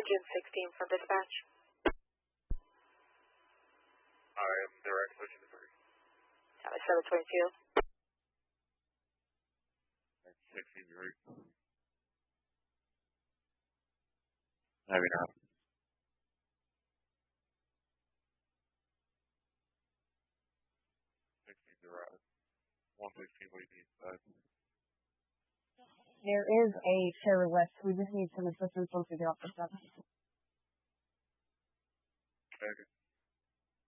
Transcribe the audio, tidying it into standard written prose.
June 16 from dispatch. I am direct pushing the 3. 722. 16 route. Heavy now. 16 direct. 116 waiting inside. There is a share list. We just need some assistance once we get off the 7. Okay.